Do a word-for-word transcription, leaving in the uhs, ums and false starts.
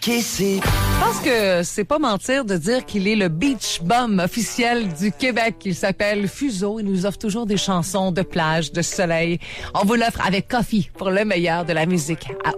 Kessé. Je pense que c'est pas mentir de dire qu'il est le beach bum officiel du Québec. Il s'appelle Fuseau. Il nous offre toujours des chansons de plage, de soleil. On vous l'offre avec Coffee pour le meilleur de la musique. À